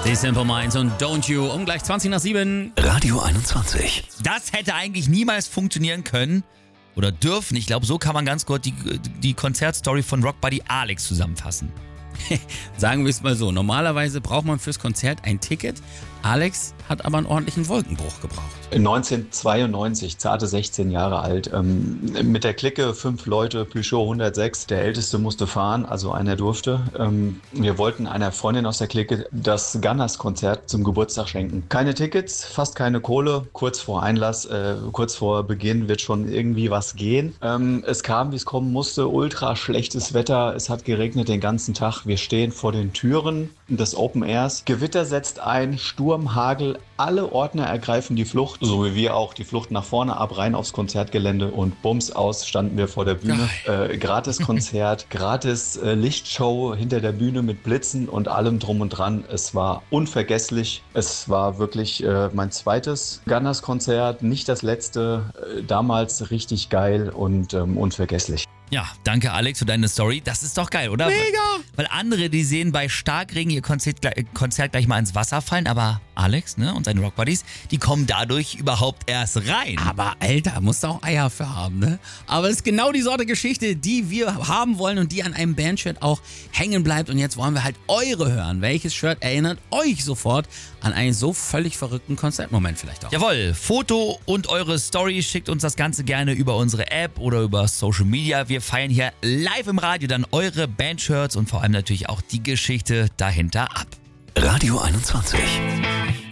Die Simple Minds und Don't You um gleich 20 nach 7. Radio 21. Das hätte eigentlich niemals funktionieren können oder dürfen. Ich glaube, so kann man ganz kurz die Konzertstory von Rock Buddy Alex zusammenfassen. Sagen wir es mal so, normalerweise braucht man fürs Konzert ein Ticket. Alex hat aber einen ordentlichen Wolkenbruch gebraucht. 1992, zarte 16 Jahre alt, mit der Clique 5 Leute, Peugeot 106, der Älteste musste fahren, also einer durfte. Wir wollten einer Freundin aus der Clique das Gunners-Konzert zum Geburtstag schenken. Keine Tickets, fast keine Kohle, kurz vor Einlass, kurz vor Beginn wird schon irgendwie was gehen. Es kam, wie es kommen musste, ultra schlechtes Wetter, es hat geregnet den ganzen Tag, wir stehen vor den Türen des Open Airs. Gewitter setzt ein, Sturm, Hagel, alle Ordner ergreifen die Flucht, so wie wir auch, die Flucht nach vorne ab, rein aufs Konzertgelände und bums aus standen wir vor der Bühne. Gratis Konzert, gratis Lichtshow hinter der Bühne mit Blitzen und allem drum und dran. Es war unvergesslich. Es war wirklich mein zweites Gunners-Konzert, nicht das letzte. Damals richtig geil und unvergesslich. Ja, danke Alex für deine Story. Das ist doch geil, oder? Mega! Weil andere, die sehen bei Starkregen ihr Konzert gleich mal ins Wasser fallen, aber Alex, ne, und seine Rock Buddies, die kommen dadurch überhaupt erst rein. Aber Alter, musst du auch Eier für haben, ne? Aber es ist genau die Sorte Geschichte, die wir haben wollen und die an einem Bandshirt auch hängen bleibt. Und jetzt wollen wir halt eure hören. Welches Shirt erinnert euch sofort an einen so völlig verrückten Konzertmoment vielleicht auch? Jawohl, Foto und eure Story, schickt uns das Ganze gerne über unsere App oder über Social Media. Wir feiern hier live im Radio dann eure Bandshirts und vor allem natürlich auch die Geschichte dahinter ab. Radio 21.